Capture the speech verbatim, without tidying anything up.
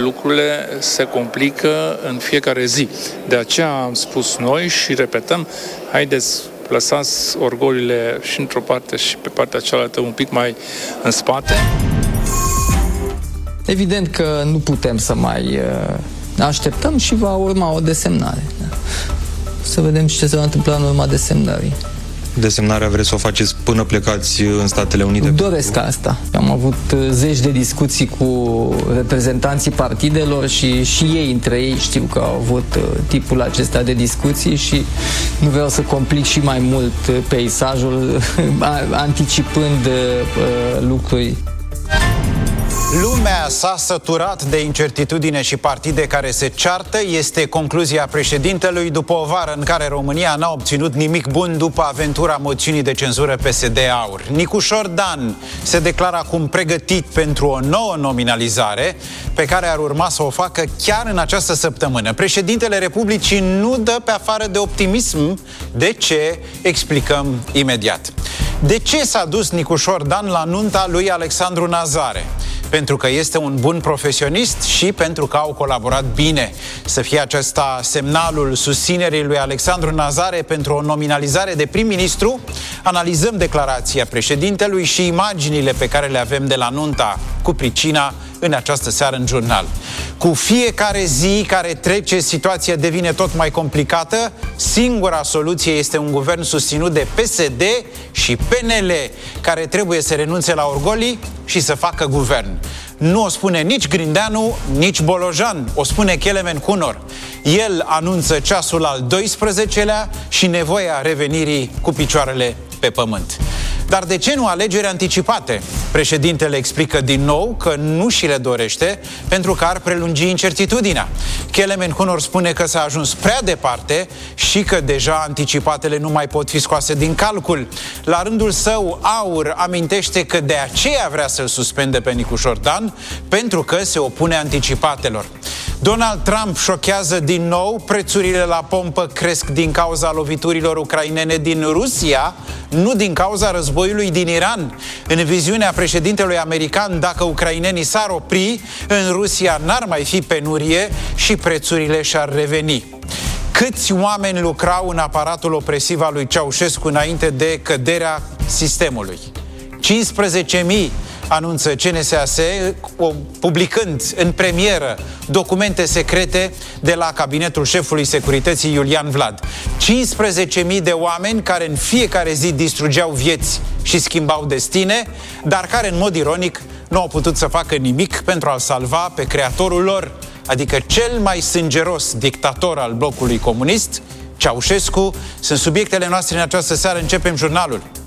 lucrurile se complică în fiecare zi. De aceea am spus noi și repetăm, haideți, lăsați orgoliile și într-o parte și pe partea cealaltă un pic mai în spate. Evident că nu putem să mai așteptăm și va urma o desemnare. Să vedem ce se va întâmpla în urma desemnării. Desemnarea vreți să o faceți până plecați în Statele Unite? Doresc asta. Am avut zeci de discuții cu reprezentanții partidelor și și ei între ei știu că au avut tipul acesta de discuții și nu vreau să complic și mai mult peisajul anticipând lucruri. Lumea s-a săturat de incertitudine și partide care se ceartă, este concluzia președintelui după o vară în care România n-a obținut nimic bun după aventura moțiunii de cenzură P S D-Aur. Nicușor Dan se declară acum pregătit pentru o nouă nominalizare pe care ar urma să o facă chiar în această săptămână. Președintele Republicii nu dă pe afară de optimism. De ce? Explicăm imediat. De ce s-a dus Nicușor Dan la nunta lui Alexandru Nazare? Pentru că este un bun profesionist și pentru că au colaborat bine. Să fie acesta semnalul susținerii lui Alexandru Nazare pentru o nominalizare de prim-ministru? Analizăm declarația președintelui și imaginile pe care le avem de la nunta cu pricina în această seară în jurnal. Cu fiecare zi care trece, situația devine tot mai complicată. Singura soluție este un guvern susținut de P S D și P N L, care trebuie să renunțe la orgolii și să facă guvern. Nu o spune nici Grindeanu, nici Bolojan, o spune Kelemen Kunor. El anunță ceasul al doisprezecelea și nevoia revenirii cu picioarele pe pământ. Dar de ce nu alegeri anticipate? Președintele explică din nou că nu și le dorește pentru că ar prelungi incertitudinea. Kelemen Kunor spune că s-a ajuns prea departe și că deja anticipatele nu mai pot fi scoase din calcul. La rândul său, Aur amintește că de aceea vrea să-l suspende pe Nicușor Dan, pentru că se opune anticipatelor. Donald Trump șochează din nou, prețurile la pompă cresc din cauza loviturilor ucrainene din Rusia, nu din cauza războiului din Iran. În viziunea președintelui american, dacă ucrainenii s-ar opri, în Rusia n-ar mai fi penurie și prețurile și-ar reveni. Câți oameni lucrau în aparatul opresiv al lui Ceaușescu înainte de căderea sistemului? cincisprezece mii, anunță C N S A S, publicând în premieră documente secrete de la cabinetul șefului securității Iulian Vlad. cincisprezece mii de oameni care în fiecare zi distrugeau vieți și schimbau destine, dar care în mod ironic nu au putut să facă nimic pentru a-l salva pe creatorul lor, adică cel mai sângeros dictator al blocului comunist, Ceaușescu. Sunt subiectele noastre în această seară. Începem jurnalul.